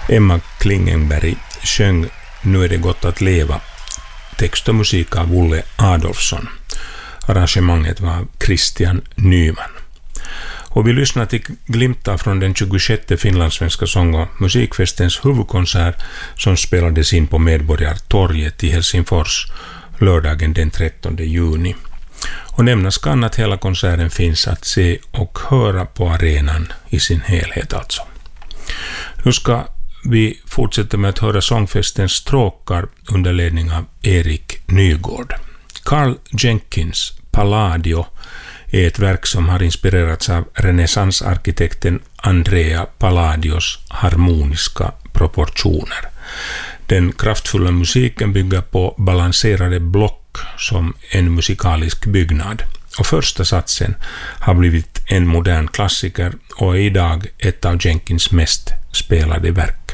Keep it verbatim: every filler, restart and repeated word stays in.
Emma Klingenberg sjöng Nu är det gott att leva. Text och musik av Olle Adolfsson. Arrangemanget var av Christian Nyman. Och vi lyssnar till glimtar från den tjugosjätte finlandssvenska sång- och musikfestens huvudkonsert som spelades in på Medborgartorget i Helsingfors lördagen den trettonde juni. Och nämnas kan att hela konserten finns att se och höra på arenan i sin helhet alltså. Nu ska vi fortsätta med att höra sångfestens stråkar under ledning av Erik Nygård. Carl Jenkins Palladio är ett verk som har inspirerats av renässansarkitekten Andrea Palladios harmoniska proportioner. Den kraftfulla musiken bygger på balanserade block som en musikalisk byggnad. Och första satsen har blivit en modern klassiker och är idag ett av Jenkins mest spelade verk.